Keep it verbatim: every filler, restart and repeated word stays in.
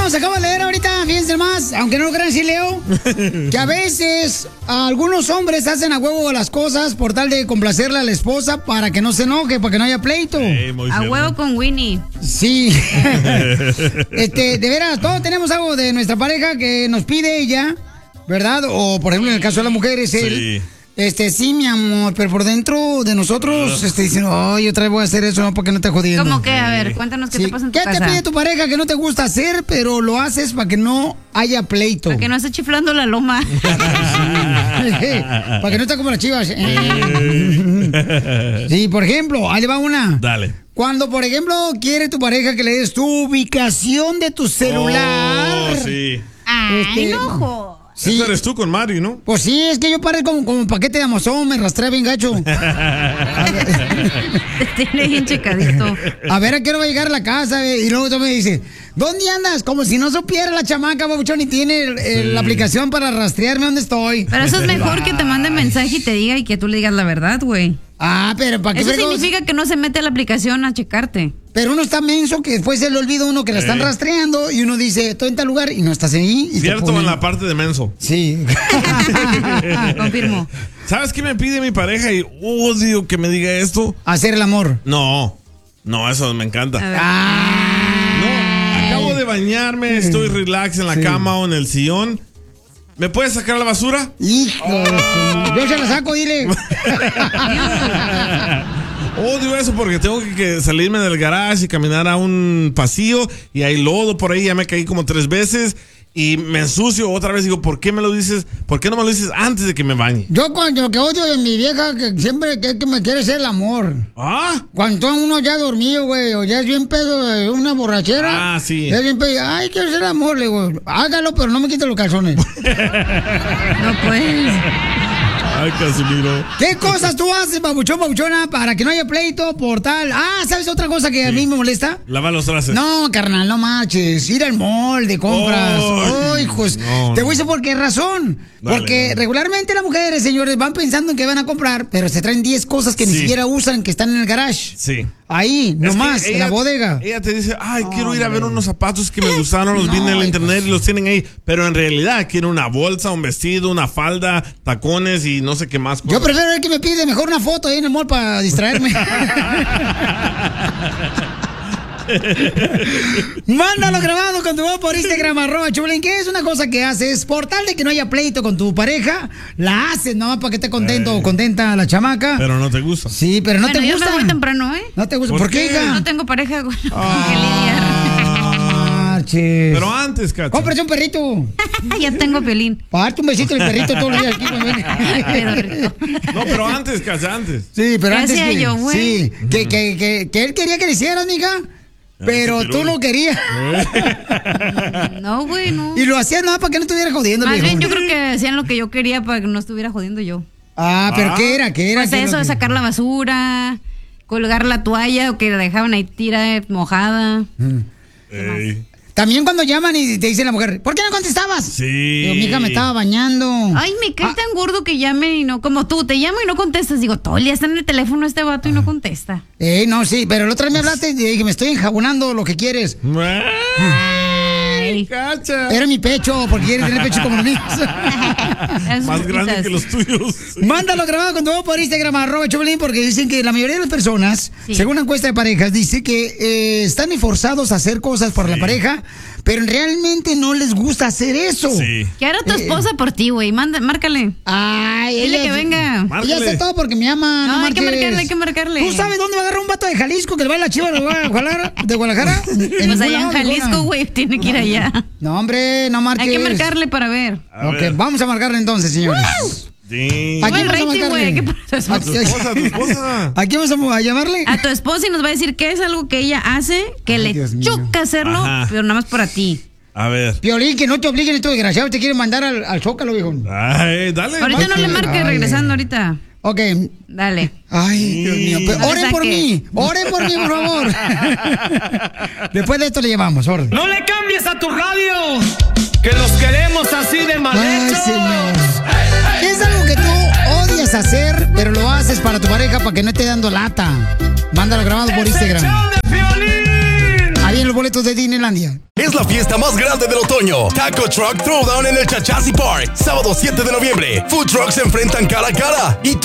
Paisanos, acabo de leer ahorita, fíjense más, aunque no lo crean, sí leo, que a veces algunos hombres hacen a huevo las cosas por tal de complacerle a la esposa para que no se enoje, para que no haya pleito. Hey, a huevo con Winnie. Sí. este, de veras, todos tenemos algo de nuestra pareja que nos pide ella, ¿verdad? O, por ejemplo, en el caso de la mujer es él. Sí. Este, sí, mi amor, pero por dentro de nosotros, este, diciendo, ay, otra vez voy a hacer eso, no, porque no te jodiendo. ¿Cómo que? A ver, cuéntanos qué Sí. te pasa en tu ¿Qué casa. te pide tu pareja que no te gusta hacer, pero lo haces para que no haya pleito? Para que no esté chiflando la loma. Para que no esté como las chivas. Sí, por ejemplo, ahí va una. Dale. Cuando, por ejemplo, quiere tu pareja que le des tu ubicación de tu celular. Oh, sí. Ay, Este, no. Sí. Eso eres tú con Mario, ¿no? Pues sí, es que yo paré como, como un paquete de Amazon, me rastré bien gacho. Te tiene bien checadito. A ver a qué hora va a llegar a la casa, eh, y luego tú me dices, ¿dónde andas? Como si no supiera la chamaca, babuchón, y tiene el- el- Sí. la aplicación para rastrearme dónde estoy. Pero eso es mejor que te mande mensaje y te diga y que tú le digas la verdad, güey. Ah, pero ¿para qué Eso fregos? significa que no se mete a la aplicación a checarte. Pero uno está menso que después se le olvida a uno que la están Eh. rastreando y uno dice, estoy en tal lugar y no estás ahí. Y te Cierto ponen- en la parte de menso. Sí. Confirmo. ¿Sabes qué me pide mi pareja? Y odio que me diga esto. Hacer el amor. No, no, eso me encanta. A ver. No, acabo de bañarme, estoy relax en la Sí. cama o en el sillón. ¿Me puedes sacar la basura? Hijo de su- Yo se la saco, dile. Odio eso porque tengo que, que salirme del garage y caminar a un pasillo y hay lodo por ahí, ya me caí como tres veces y me ensucio otra vez. Digo, ¿por qué me lo dices? ¿Por qué no me lo dices antes de que me bañe? Yo cuando lo que odio de mi vieja, que siempre que, que me quiere hacer el amor. ¿Ah? Cuando uno ya dormido, güey, o ya es bien pedo de una borrachera. Ah, sí. Ya es bien pedo. Ay, quiero hacer el amor, le digo, hágalo, pero no me quite los calzones. No puedes. Ay, Casimiro. ¿Qué cosas tú haces, babuchón, babuchona, para que no haya pleito por tal? Ah, ¿sabes otra cosa que a mí me molesta? Lava los trastes. No, carnal, no marches. Ir al mall de compras. Ay, Ay, hijos. no, Te no. voy a decir por qué razón. Dale, Porque dale. regularmente las mujeres, señores, van pensando en que van a comprar, pero se traen diez cosas que ni Sí. siquiera usan, que están en el garage. Sí. Ahí, Es nomás, que en la ella- bodega. Ella te dice, ay, quiero ir a ver hombre. unos zapatos que me gustaron, los vi en el No, internet pues. y los tienen ahí. Pero en realidad quiere una bolsa, un vestido, una falda, tacones y no sé qué más Yo cosas. prefiero ver que me pide mejor una foto ahí en el mall para distraerme. Mándalo grabado con tu voz por Instagram, arroba Chulín. ¿Qué es una cosa que haces? Por tal de que no haya pleito con tu pareja, la haces nomás para que esté contento Ey. o contenta la chamaca. Pero no te gusta. Sí, pero no Bueno, te yo gusta. me voy temprano, ¿eh? No te gusta. ¿Por ¿Por, qué, qué? hija? No tengo pareja con, con Ah. que lidiar. Marches. Pero antes, Cacha. Cómprate un perrito. Ya tengo violín. Para darte un besito al perrito todos los días aquí cuando viene. Pedo rico. No, pero antes, Cacha, antes. Sí, pero ¿Qué antes hacía que, yo, güey? sí, que, que, que, que él quería que le hicieras, mija, pero ese tú pirul. no querías. No, güey, no. Y lo hacías nada para que no estuviera jodiendo. Más viejo. bien, yo creo que hacían lo que yo quería para que no estuviera jodiendo yo. Ah, pero Ah. ¿qué era? ¿Qué era? Pues ¿Qué es eso, lo de que- sacar la basura, colgar la toalla o que la dejaban ahí tira mojada. Ey. También cuando llaman y te dice la mujer, ¿por qué no contestabas? Sí. Digo, mija, me estaba bañando. Ay, me cae Ah. tan gordo que llamen y no, como tú, te llamo y no contestas. Digo, todo el día está en el teléfono este vato y no contesta. Eh, no, sí, pero el otro día me hablaste y dije, me estoy enjabonando lo que quieres. Ay, Cacha. Era mi pecho, porque quieres tener pecho como los míos. esas Más grande papitas. que los tuyos. Mándalo grabado con tu voz por Instagram, arroba Choplin, porque dicen que la mayoría de las personas, Sí. según una encuesta de parejas, dice que eh, están esforzados a hacer cosas por la pareja, pero realmente no les gusta hacer eso. Sí. ¿Qué hará tu Eh, esposa por ti, güey? Manda, márcale. Ay, Dile ella- que venga. Ella Márcale. hace todo porque me ama. No, No, hay que marches. marcarle, hay que marcarle. ¿Tú sabes dónde va a agarrar un vato de Jalisco que le va a la chiva de Guadalajara? ¿De Guadalajara? Pues allá en Jalisco, güey, tiene que ir allá. No, hombre, no marches. Hay que marcarle para ver. A Ok, ver. vamos a marcarle entonces, señores. Sí. ¿A quién Buen vas a rating, marcarle? güey, ¿qué pasa? ¿A, Tu esposa, tu esposa. ¿A quién vamos a, a llamarle? A tu esposa y nos va a decir que es algo que ella hace, que Ay, le Dios mío. choca hacerlo, Ajá. pero nada más para ti. A ver. Piolín, que no te obliguen estos desgraciados, te quieren mandar al, al Zócalo, viejo. Ay, dale. Ahorita no le marque, Ay. regresando ahorita. Ok. Dale. Ay, Dios mío. Pero No le oren por saque. mí. Oren por mí, por favor. Después de esto le llevamos, orden. No le cambies a tu radio, que los queremos así de mal Ay, hechos. señor. ¿Qué es algo que tú odias hacer, pero lo haces para tu pareja para que no esté dando lata? Mándalo grabado por ¡Es el Instagram. show de Piolín! Ahí viene el boletos de Disneylandia. Es la fiesta más grande del otoño. Taco Truck Throwdown en el Chachasi Park. Sábado siete de noviembre. Food trucks se enfrentan cara a cara. Y